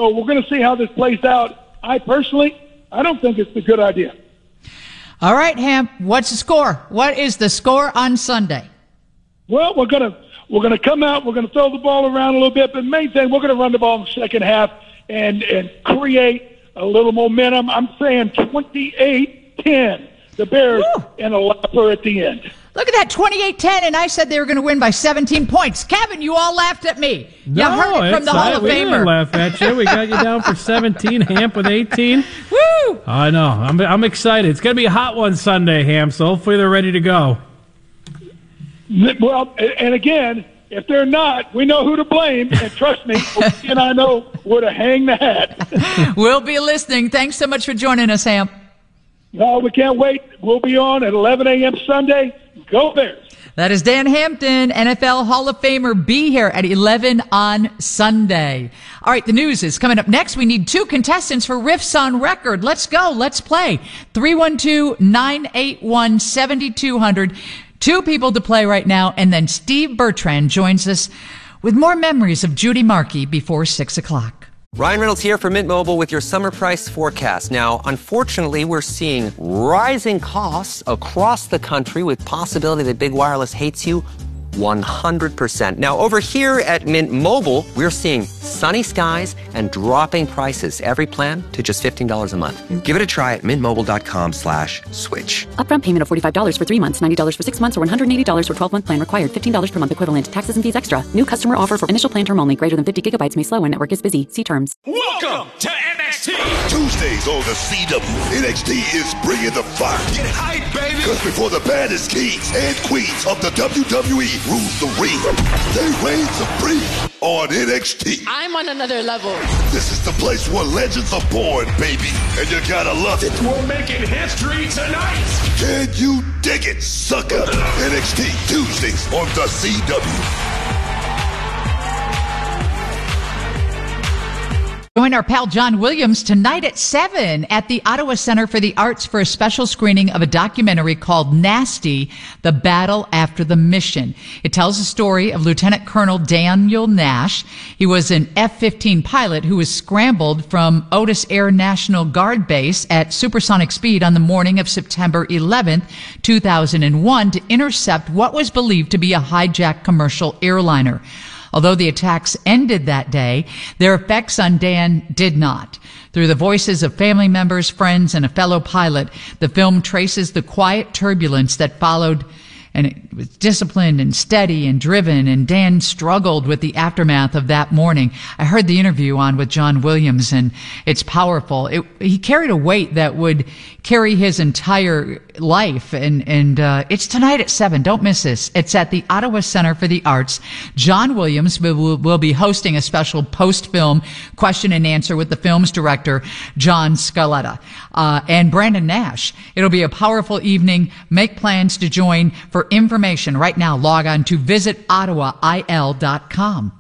So we're going to see how this plays out. I don't think it's a good idea. All right, Ham, what's the score? What is the score on Sunday? Well, we're gonna come out. We're gonna throw the ball around a little bit, but main thing, we're gonna run the ball in the second half and create a little momentum. I'm saying 28-10. The Bears and a lapper at the end. Look at that, 28-10, and I said they were going to win by 17 points. Kevin, you all laughed at me. You heard it from the Hall of We Famer. didn't laugh at you. We got you down for 17, Hamp with 18. Woo! I know. I'm excited. It's going to be a hot one Sunday, Ham, so hopefully they're ready to go. Well, and again, if they're not, we know who to blame, and trust me, and I know where to hang the hat. We'll be listening. Thanks so much for joining us, Ham. No, we can't wait. We'll be on at 11 a.m. Sunday. Go Bears. That is Dan Hampton, NFL Hall of Famer. Be here at 11 on Sunday. All right, the news is coming up next. We need 2 contestants for Riffs on Record. Let's go. Let's play. 312-981-7200. 2 people to play right now, and then Steve Bertrand joins us with more memories of Judy Markey before 6 o'clock. Ryan Reynolds here from Mint Mobile with your summer price forecast. Now, unfortunately, we're seeing rising costs across the country with possibility that big wireless hates you 100%. Now, over here at Mint Mobile, we're seeing sunny skies and dropping prices. Every plan to just $15 a month. Give it a try at mintmobile.com/switch. Upfront payment of $45 for 3 months, $90 for 6 months, or $180 for 12-month plan required. $15 per month equivalent. Taxes and fees extra. New customer offer for initial plan term only. Greater than 50 gigabytes may slow when network is busy. See terms. Welcome to NXT. Tuesdays on the CW. NXT is bringing the fire. Get hyped, baby. Because before the baddest kings and queens of the WWE rules the ring, they reign supreme on NXT. I'm on another level. This is the place where legends are born, baby. And you gotta love it. We're making history tonight. Can you dig it, sucker? NXT Tuesdays on the CW. Join our pal John Williams tonight at 7 at the Ottawa Center for the Arts for a special screening of a documentary called Nasty, The Battle After the Mission. It tells the story of Lieutenant Colonel Daniel Nash. He was an F-15 pilot who was scrambled from Otis Air National Guard Base at supersonic speed on the morning of September 11th, 2001 to intercept what was believed to be a hijacked commercial airliner. Although the attacks ended that day, their effects on Dan did not. Through the voices of family members, friends, and a fellow pilot, the film traces the quiet turbulence that followed, and it was disciplined and steady and driven, and Dan struggled with the aftermath of that morning. I heard the interview on with John Williams, and it's powerful. He carried a weight that would carry his entire life, and it's tonight at 7. Don't miss this. It's at the Ottawa Center for the Arts. John Williams will be hosting a special post-film question and answer with the film's director, John Scaletta, and Brandon Nash. It'll be a powerful evening. Make plans to join. For information right now, log on to visitottawail.com.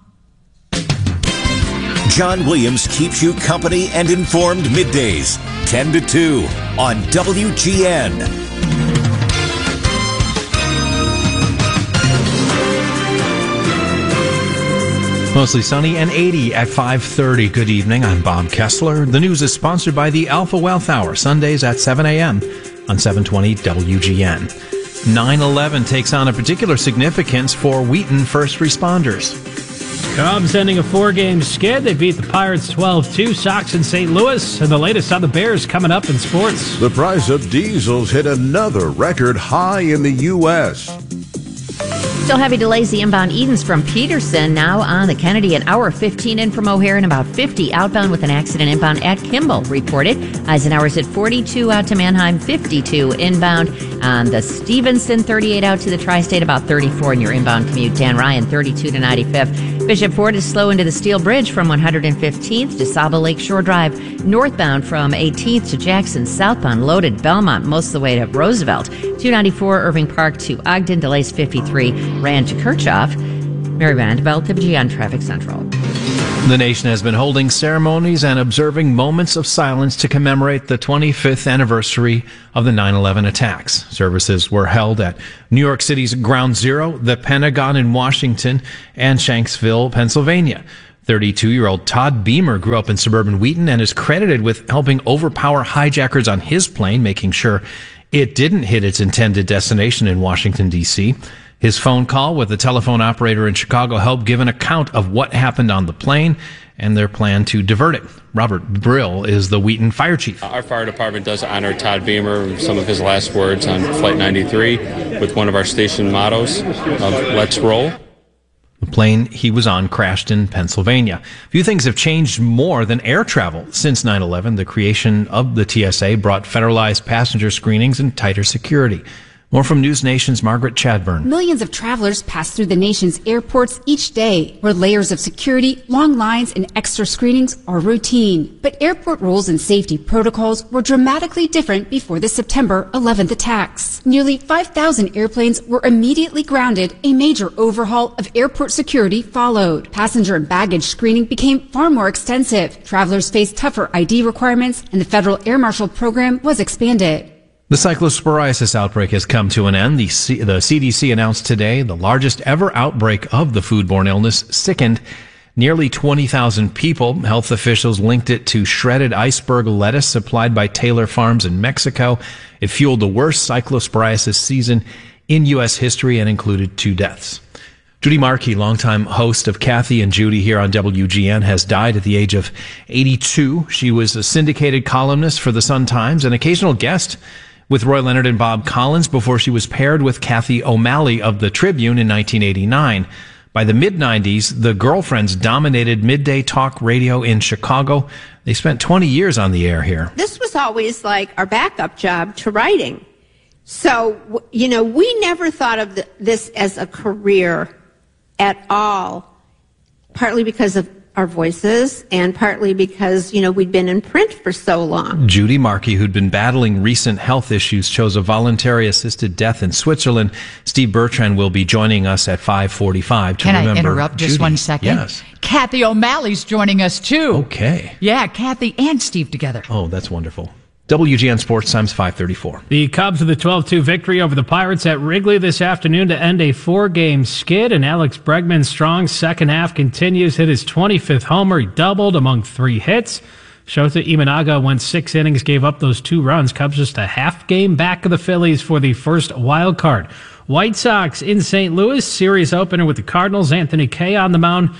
John Williams keeps you company and informed middays, 10 to 2 on WGN. Mostly sunny and 80 at 5:30. Good evening. I'm Bob Kessler. The news is sponsored by the Alpha Wealth Hour, Sundays at 7 a.m. on 720 WGN. 9/11 takes on a particular significance for Wheaton first responders. Cubs ending a 4-game skid. They beat the Pirates 12-2. Sox in St. Louis. And the latest on the Bears coming up in sports. The price of diesels hit another record high in the U.S. Still heavy delays the inbound Edens from Peterson. Now on the Kennedy, an hour 15 in from O'Hare and about 50 outbound with an accident inbound at Kimball reported. Eisenhower's at 42 out to Mannheim, 52 inbound. On the Stevenson, 38 out to the Tri-State, about 34 in your inbound commute. Dan Ryan, 32 to 95th. Bishop Ford is slow into the Steel Bridge from 115th to Saba Lake Shore Drive. Northbound from 18th to Jackson. Southbound loaded Belmont most of the way to Roosevelt. 294 Irving Park to Ogden. Delays 53. Ran to Kirchhoff. Mary Vanderbilt, WGN Traffic Central. The nation has been holding ceremonies and observing moments of silence to commemorate the 25th anniversary of the 9/11 attacks. Services were held at New York City's Ground Zero, the Pentagon in Washington, and Shanksville, Pennsylvania. 32-year-old Todd Beamer grew up in suburban Wheaton and is credited with helping overpower hijackers on his plane, making sure it didn't hit its intended destination in Washington, D.C. His phone call with the telephone operator in Chicago helped give an account of what happened on the plane and their plan to divert it. Robert Brill is the Wheaton fire chief. Our fire department does honor Todd Beamer with some of his last words on Flight 93 with one of our station mottos of "Let's roll." The plane he was on crashed in Pennsylvania. Few things have changed more than air travel since 9/11. The creation of the TSA brought federalized passenger screenings and tighter security. More from News Nation's Margaret Chadburn. Millions of travelers pass through the nation's airports each day, where layers of security, long lines, and extra screenings are routine. But airport rules and safety protocols were dramatically different before the September 11th attacks. Nearly 5,000 airplanes were immediately grounded. A major overhaul of airport security followed. Passenger and baggage screening became far more extensive. Travelers faced tougher ID requirements, and the federal air marshal program was expanded. The cyclosporiasis outbreak has come to an end. The CDC announced today the largest ever outbreak of the foodborne illness sickened nearly 20,000 people. Health officials linked it to shredded iceberg lettuce supplied by Taylor Farms in Mexico. It fueled the worst cyclosporiasis season in U.S. history and included 2 deaths. Judy Markey, longtime host of Kathy and Judy here on WGN, has died at the age of 82. She was a syndicated columnist for the Sun-Times, an occasional guest with Roy Leonard and Bob Collins before she was paired with Kathy O'Malley of the Tribune in 1989. By the mid-90s, the Girlfriends dominated midday talk radio in Chicago. They spent 20 years on the air here. This was always like our backup job to writing. So, we never thought of this as a career at all, partly because of our voices and partly because, we'd been in print for so long. Judy Markey, who'd been battling recent health issues, chose a voluntary assisted death in Switzerland. Steve Bertrand will be joining us at 5:45 to remember Can I interrupt just Judy. 1 second? Yes. Kathy O'Malley's joining us, too. Okay. Yeah, Kathy and Steve together. Oh, that's wonderful. WGN Sports Times 5:34. The Cubs with a 12-2 victory over the Pirates at Wrigley this afternoon to end a 4-game skid, and Alex Bregman's strong second half continues. Hit his 25th homer. He doubled among 3 hits. Shota Imanaga went 6 innings, gave up those 2 runs. Cubs just a half game back of the Phillies for the first wild card. White Sox in St. Louis, series opener with the Cardinals. Anthony Kay on the mound.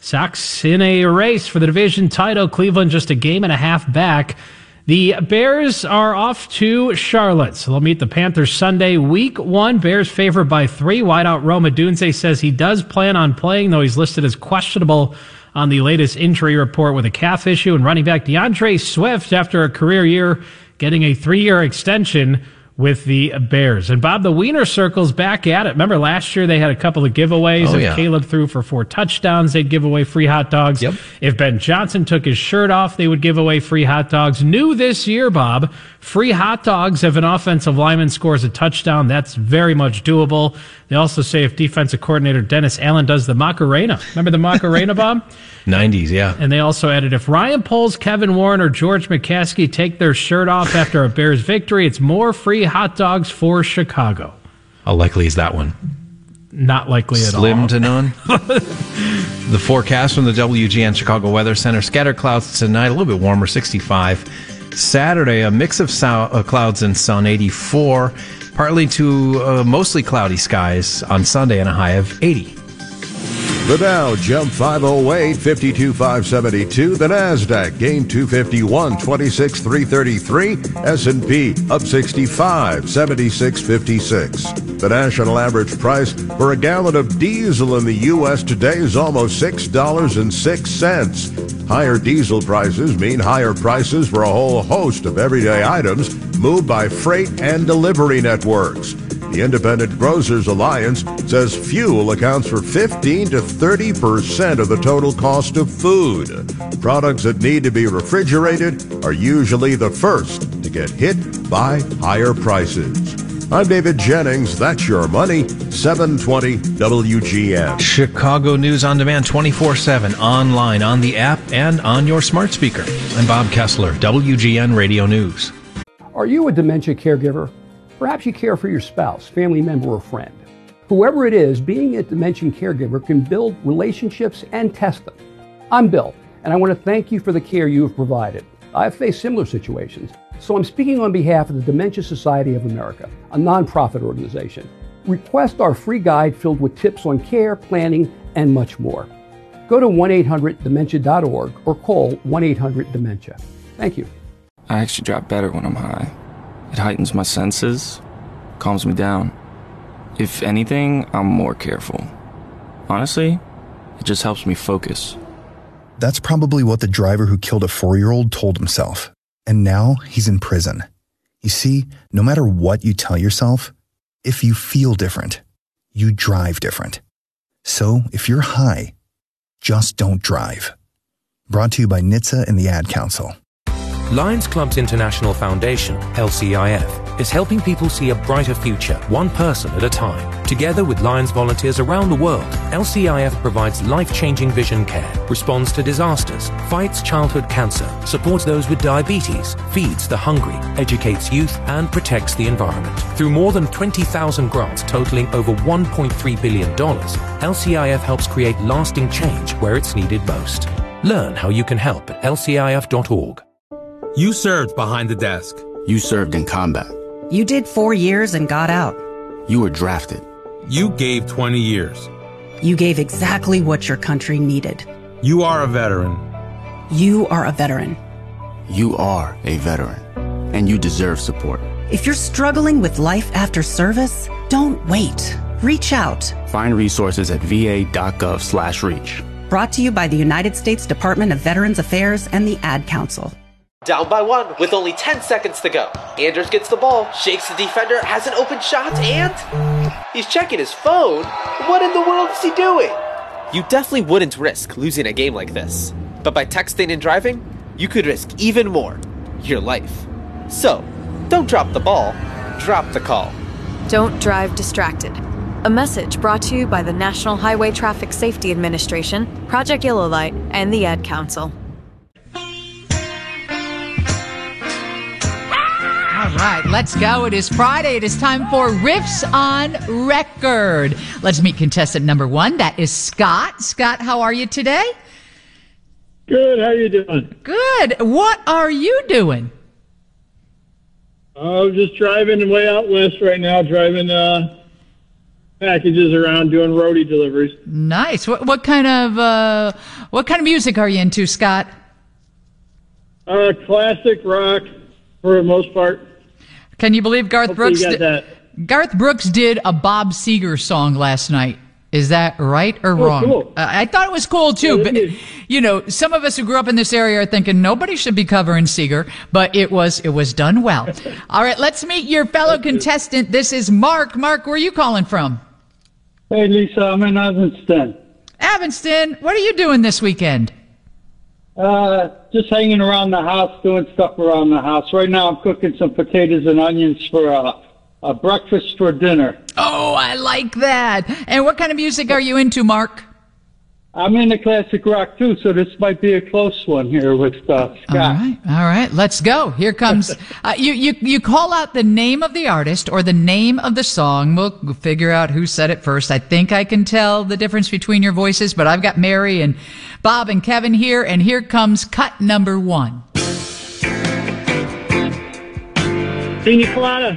Sox in a race for the division title. Cleveland just a game and a half back. The Bears are off to Charlotte, so they'll meet the Panthers Sunday. Week 1, Bears favored by 3. Wideout Rome Odunze says he does plan on playing, though he's listed as questionable on the latest injury report with a calf issue. And running back DeAndre Swift, after a career year, getting a 3-year extension with the Bears. And Bob, the Wiener Circle's back at it. Remember last year they had a couple of giveaways. If Caleb threw for 4 touchdowns, they'd give away free hot dogs. Yep. If Ben Johnson took his shirt off, they would give away free hot dogs. New this year, Bob, free hot dogs if an offensive lineman scores a touchdown. That's very much doable. They also say if defensive coordinator Dennis Allen does the Macarena. Remember the Macarena, Bob? 90s, yeah. And they also added, if Ryan Poles, Kevin Warren, or George McCaskey take their shirt off after a Bears victory, it's more free hot dogs for Chicago. How likely is that one? Not likely at all. Slim to none. The forecast from the WGN Chicago Weather Center. Scattered clouds tonight, a little bit warmer, 65. Saturday, a mix of clouds and sun, 84. Partly to mostly cloudy skies on Sunday and a high of 80. The Dow jumped 508, 52,572. The Nasdaq gained 251, 26,333. S&P up 65, 76.56. The national average price for a gallon of diesel in the U.S. today is almost $6.06. Higher diesel prices mean higher prices for a whole host of everyday items moved by freight and delivery networks. The Independent Grocers Alliance says fuel accounts for 15 to 30% of the total cost of food. Products that need to be refrigerated are usually the first to get hit by higher prices. I'm David Jennings. That's your money. 720 WGN. Chicago News on Demand 24/7, online, on the app, and on your smart speaker. I'm Bob Kessler, WGN Radio News. Are you a dementia caregiver? Perhaps you care for your spouse, family member, or friend. Whoever it is, being a dementia caregiver can build relationships and test them. I'm Bill, and I want to thank you for the care you have provided. I've faced similar situations, so I'm speaking on behalf of the Dementia Society of America, a nonprofit organization. Request our free guide filled with tips on care, planning, and much more. Go to 1-800-DEMENTIA.org or call 1-800-DEMENTIA. Thank you. I actually drive better when I'm high. It heightens my senses, calms me down. If anything, I'm more careful. Honestly, it just helps me focus. That's probably what the driver who killed a 4-year-old told himself. And now he's in prison. You see, no matter what you tell yourself, if you feel different, you drive different. So if you're high, just don't drive. Brought to you by NHTSA and the Ad Council. Lions Club's International Foundation, LCIF, is helping people see a brighter future, one person at a time. Together with Lions volunteers around the world, LCIF provides life-changing vision care, responds to disasters, fights childhood cancer, supports those with diabetes, feeds the hungry, educates youth, and protects the environment. Through more than 20,000 grants totaling over $1.3 billion, LCIF helps create lasting change where it's needed most. Learn how you can help at lcif.org. You served behind the desk. You served in combat. You did 4 years and got out. You were drafted. You gave 20 years. You gave exactly what your country needed. You are a veteran. You are a veteran. You are a veteran. And you deserve support. If you're struggling with life after service, don't wait. Reach out. Find resources at va.gov/reach. Brought to you by the United States Department of Veterans Affairs and the Ad Council. Down by 1 with only 10 seconds to go. Anders gets the ball, shakes the defender, has an open shot, and he's checking his phone. What in the world is he doing? You definitely wouldn't risk losing a game like this. But by texting and driving, you could risk even more. Your life. So, don't drop the ball, drop the call. Don't drive distracted. A message brought to you by the National Highway Traffic Safety Administration, Project Yellow Light, and the Ad Council. All right, let's go. It is Friday. It is time for Riffs on Record. Let's meet contestant number 1. That is Scott. Scott, how are you today? Good. How you doing? Good. What are you doing? I'm just driving way out west right now, driving packages around, doing roadie deliveries. Nice. What kind of music are you into, Scott? Classic rock for the most part. Can you believe Garth Brooks? Garth Brooks did a Bob Seger song last night. Is that right or wrong? Cool. I thought it was cool too, but you know, some of us who grew up in this area are thinking nobody should be covering Seger, but it was done well. All right, let's meet your fellow contestant. This is Mark. Mark, where are you calling from? Hey, Lisa, I'm in Evanston. Evanston, what are you doing this weekend? Just hanging around the house, doing stuff around the house. Right now I'm cooking some potatoes and onions for a breakfast for dinner. Oh, I like that. And what kind of music are you into, Mark? I'm into classic rock, too, so this might be a close one here with Scott. All right, let's go. Here comes, you call out the name of the artist or the name of the song. We'll figure out who said it first. I think I can tell the difference between your voices, but I've got Mary and Bob and Kevin here, and here comes cut number 1. Pina colada.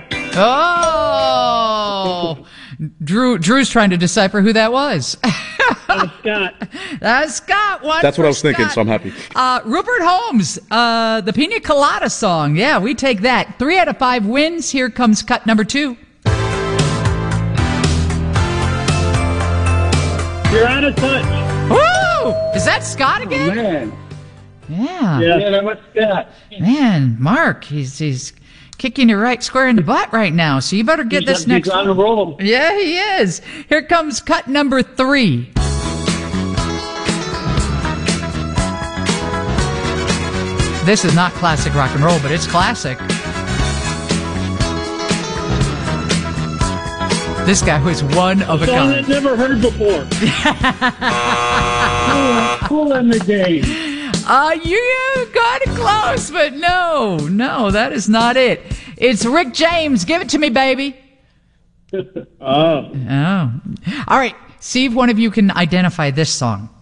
Oh! Drew's trying to decipher who that was. Scott. That's Scott. That's what I was thinking, so I'm happy. Rupert Holmes, the Pina Colada song. Yeah, we take that. 3 out of 5 wins. Here comes cut number 2. You're out of touch. Woo! Is that Scott again? Oh, man. Yeah. Yeah, that was Scott. Man, Mark, he's kicking you right square in the butt right now, so you better get this next one. He's on a roll. Yeah, he is. Here comes cut number 3. This is not classic rock and roll, but it's classic. This guy was one of a kind. I've never heard before. Cool in the game. You got it close, but no, that is not it. It's Rick James. Give it to me, baby. Oh. All right. See if one of you can identify this song.